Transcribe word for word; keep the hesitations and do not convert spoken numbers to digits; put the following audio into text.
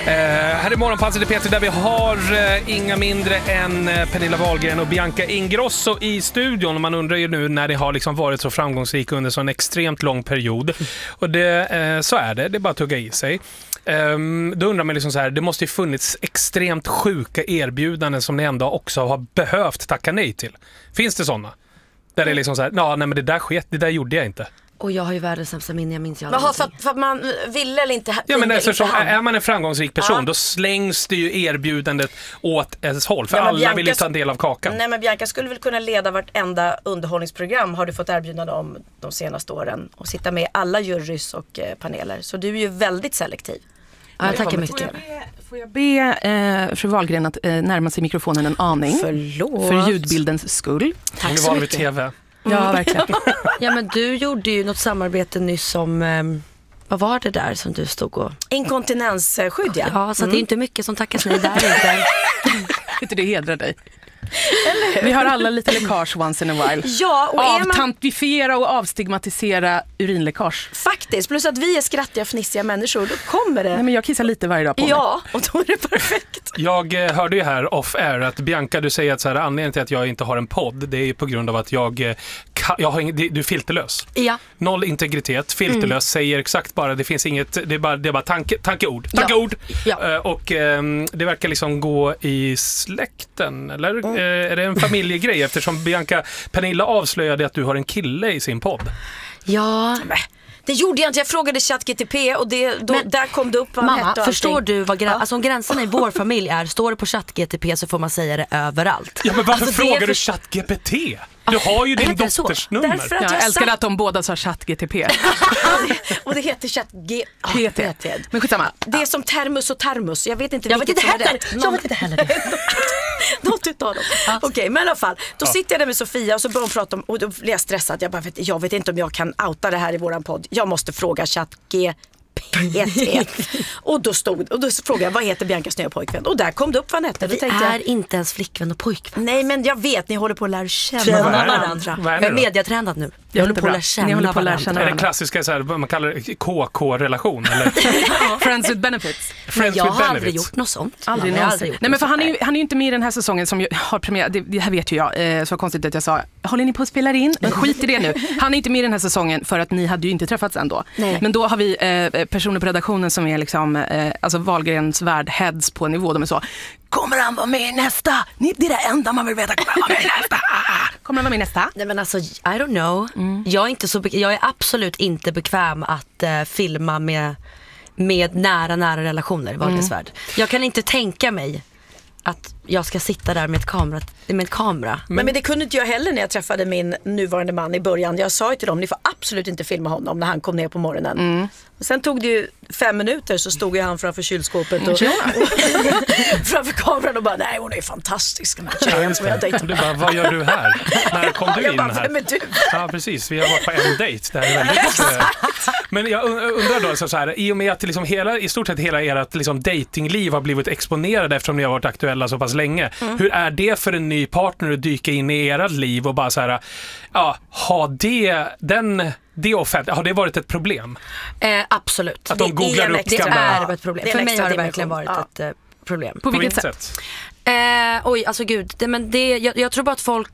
här är Morgonpasset i P tre där vi har eh, inga mindre än eh, Pernilla Wahlgren och Bianca Ingrosso i studion. Man undrar ju nu när det har liksom varit så framgångsrik under så en extremt lång period. Och det, eh, så är det, det är bara att tugga i sig. Um, då undrar man liksom så här, det måste ju funnits extremt sjuka erbjudanden som ni ändå också har behövt tacka nej till. Finns det sådana? Där det är liksom så här, nej men det där sket, det där gjorde jag inte. Och jag har ju världens sämsta minne, jag minns jag Jaha, för, för att man ville eller inte. Ja, men inte, eftersom, inte är man en framgångsrik person, ja. då slängs det ju erbjudandet åt ens håll. För ja, alla Bianca, vill ju ta en del av kakan. Nej, men Bianca skulle väl kunna leda vartenda underhållningsprogram, har du fått erbjudande om de senaste åren. Och sitta med i alla jurys och eh, paneler. Så du är ju väldigt selektiv. Ja, jag tackar mycket. Får jag be, får jag be eh, fru Wahlgren att eh, närma sig mikrofonen en aning? Förlåt. För ljudbildens skull. Tack så mycket. T V. Ja, verkligen. Ja, men du gjorde ju något samarbete nyss som, eh, vad var det där som du stod och... Inkontinensskydd, ja. Ja, så mm. det är inte mycket som tackas nej där inte. Inte det hedrar dig. Vi har alla lite läckage once in a while. Ja, och är man... Avtantifiera och avstigmatisera urinläckage. Faktiskt, plus att vi är skrattiga, fnissiga människor, då kommer det. Nej, men jag kissar lite varje dag på mig. Ja, och då är det perfekt. Jag eh, hörde ju här off-air att Bianca, du säger att så här, anledningen till att jag inte har en podd, det är på grund av att jag, eh, ka- jag har ing- du är filterlös. Ja. Noll integritet, filterlös, mm. säger exakt bara, det finns inget, det är bara, det är bara tanke, tankeord. Tankeord! Ja. Ja. Uh, och um, det verkar liksom gå i släkten, eller? Mm. Uh, är det en familjegrej? Eftersom Bianca, Pernilla avslöjade att du har en kille i sin podd. Ja... Det gjorde jag inte, jag frågade ChatGTP och det, då, men, där kom det upp vad mamma, hette och förstår du vad grä- ja. alltså, om gränserna i vår familj är, står det på ChatGTP så får man säga det överallt. Ja, men varför alltså, frågar för... du ChatGPT? Du har ju din dotters nummer. Därför att jag jag älskar satt... att de båda sa ChatGTP. Och det heter ChatGPT. P T. Men skitsamma. Det är som termus och termus. Jag vet inte jag vet vilket inte som är heller. rätt. Jag vet inte heller det. Något utav dem. Okej, okay, men i alla fall. Då ja. sitter jag där med Sofia och så börjar hon prata om, och då blir jag stressad. Jag bara, vet, jag vet inte om jag kan outa det här i våran podd. Jag måste fråga ChatGPT. och då stod och då frågade jag, vad heter Biancas nya pojkvän? Och där kom det upp vad han hette. Vi är jag, inte ens flickvän och pojkvän. Nej, men jag vet, ni håller på att lära känna Tjena. varandra. Vad är jag är mediatränad nu. Jag håller på att lära känna, håller på att lära känna varandra. Är det klassiska så här, man kallar det K K-relation eller? Friends with benefits. Friends jag with har benefits. aldrig gjort något sånt. Aldrig Nej, någonsin. aldrig Nej, men för han är ju, han är ju inte med i den här säsongen som ju har premiär. Det, det här vet ju jag. Eh, så konstigt att jag sa, håller ni på att spela in? Men skit i det nu. Han är inte med i den här säsongen för att ni hade ju inte träffats ändå. Nej. Men då har vi eh, personer på redaktionen som är liksom, eh, alltså Wahlgrens värld heads på nivå. De är så, kommer han vara med i nästa? Det är det enda man vill veta. Kommer han vara med i nästa? Kommer han vara med i nästa? Nej, men alltså, I don't know. Mm. Jag, är inte så be- jag är absolut inte bekväm att uh, filma med, med nära, nära relationer i Wahlgrens mm. värld. Jag kan inte tänka mig att jag ska sitta där med ett kamera. Med ett kamera. Men, men det kunde inte jag heller när jag träffade min nuvarande man i början. Jag sa ju till dem, ni får absolut inte filma honom när han kom ner på morgonen. Mm. Sen tog det ju fem minuter så stod ju han framför kylskåpet och, och framför kameran och bara, nej hon är fantastisk den här tjejen som jag dejtar. Du bara, vad gör du här? När kom du jag in bara, här? Vem är du? Ja, precis. Vi har varit på en dejt. Det här är väldigt, men jag undrar då så här, i och med att liksom hela, i stort sett hela ert liksom datingliv har blivit exponerade eftersom ni har varit aktuella så pass länge. Mm. Hur är det för en ny partner att dyka in i ert liv och bara så här, ja, ha det, den, det offentligt, har det varit ett problem? Eh, absolut. Att de googlar upp det gamla... är ett problem. För mig har det verkligen varit ja. ett eh, problem. På, På vilket sätt? sätt? Eh, oj, alltså gud. Det, men det, jag, jag tror bara att folk